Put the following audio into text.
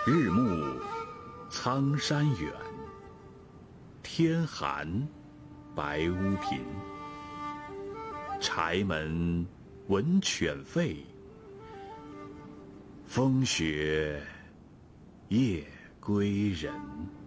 日暮苍山远，天寒白屋贫。柴门闻犬吠，风雪夜归人。